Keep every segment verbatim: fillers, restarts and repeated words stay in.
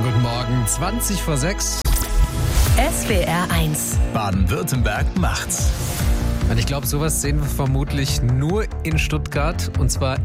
guten Morgen, zwanzig vor sechs. S W R eins. Baden-Württemberg macht's. Und ich glaube, sowas sehen wir vermutlich nur in Stuttgart. Und zwar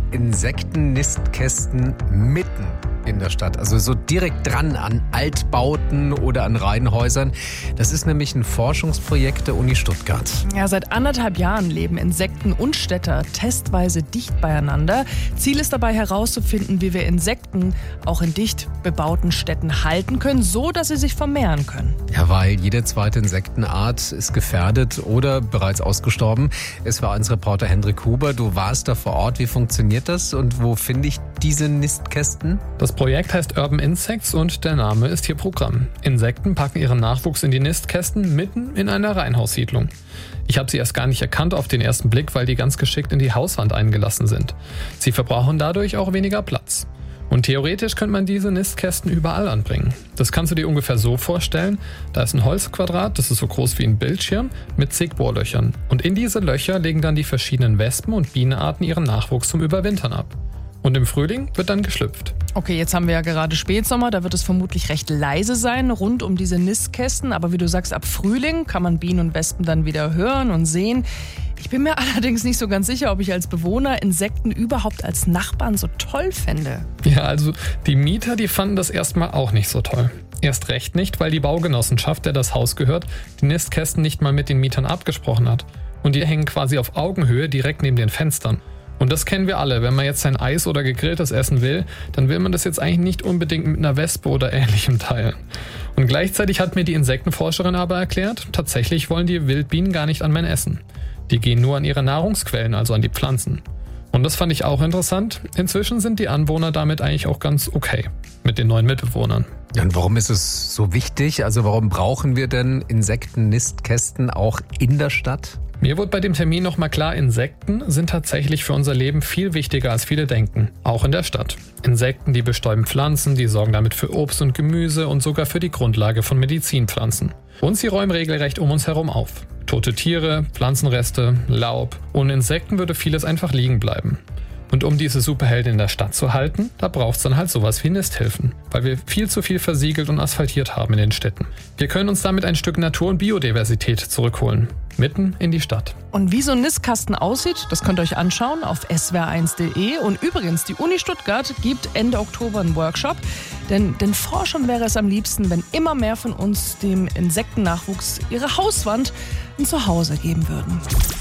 Insektennistkkästen mitten in der Stadt. Also so direkt dran an Altbauten oder an Reihenhäusern. Das ist nämlich ein Forschungsprojekt der Uni Stuttgart. Ja, seit anderthalb Jahren leben Insekten und Städter testweise dicht beieinander. Ziel ist dabei herauszufinden, wie wir Insekten auch in dicht bebauten Städten halten können, so dass sie sich vermehren können. Ja, weil jede zweite Insektenart ist gefährdet oder bereits ausgestorben. Es war unser Reporter Hendrik Huber. Du warst da vor Ort. Wie funktioniert das und wo finde ich diese Nistkästen? Das Projekt heißt Urban Insects und der Name ist hier Programm. Insekten packen ihren Nachwuchs in die Nistkästen mitten in einer Reihenhaussiedlung. Ich habe sie erst gar nicht erkannt auf den ersten Blick, weil die ganz geschickt in die Hauswand eingelassen sind. Sie verbrauchen dadurch auch weniger Platz. Und theoretisch könnte man diese Nistkästen überall anbringen. Das kannst du dir ungefähr so vorstellen. Da ist ein Holzquadrat, das ist so groß wie ein Bildschirm, mit zig Bohrlöchern. Und in diese Löcher legen dann die verschiedenen Wespen- und Bienenarten ihren Nachwuchs zum Überwintern ab. Und im Frühling wird dann geschlüpft. Okay, jetzt haben wir ja gerade Spätsommer, da wird es vermutlich recht leise sein rund um diese Nistkästen. Aber wie du sagst, ab Frühling kann man Bienen und Wespen dann wieder hören und sehen. Ich bin mir allerdings nicht so ganz sicher, ob ich als Bewohner Insekten überhaupt als Nachbarn so toll fände. Ja, also die Mieter, die fanden das erstmal auch nicht so toll. Erst recht nicht, weil die Baugenossenschaft, der das Haus gehört, die Nistkästen nicht mal mit den Mietern abgesprochen hat. Und die hängen quasi auf Augenhöhe direkt neben den Fenstern. Und das kennen wir alle. Wenn man jetzt sein Eis oder gegrilltes essen will, dann will man das jetzt eigentlich nicht unbedingt mit einer Wespe oder ähnlichem teilen. Und gleichzeitig hat mir die Insektenforscherin aber erklärt, tatsächlich wollen die Wildbienen gar nicht an mein Essen. Die gehen nur an ihre Nahrungsquellen, also an die Pflanzen. Und das fand ich auch interessant. Inzwischen sind die Anwohner damit eigentlich auch ganz okay mit den neuen Mitbewohnern. Ja, und warum ist es so wichtig? Also warum brauchen wir denn Insektennistkkästen auch in der Stadt? Mir wurde bei dem Termin nochmal klar, Insekten sind tatsächlich für unser Leben viel wichtiger, als viele denken. Auch in der Stadt. Insekten, die bestäuben Pflanzen, die sorgen damit für Obst und Gemüse und sogar für die Grundlage von Medizinpflanzen. Und sie räumen regelrecht um uns herum auf. Tote Tiere, Pflanzenreste, Laub. Ohne Insekten würde vieles einfach liegen bleiben. Und um diese Superhelden in der Stadt zu halten, da braucht es dann halt sowas wie Nisthilfen. Weil wir viel zu viel versiegelt und asphaltiert haben in den Städten. Wir können uns damit ein Stück Natur und Biodiversität zurückholen. Mitten in die Stadt. Und wie so ein Nistkasten aussieht, das könnt ihr euch anschauen auf s w r eins punkt d e. Und übrigens, die Uni Stuttgart gibt Ende Oktober einen Workshop. Denn den Forschern wäre es am liebsten, wenn immer mehr von uns dem Insektennachwuchs ihre Hauswand ein Zuhause geben würden.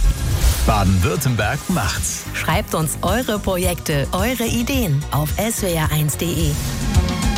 Baden-Württemberg macht's. Schreibt uns eure Projekte, eure Ideen auf s w r eins punkt d e.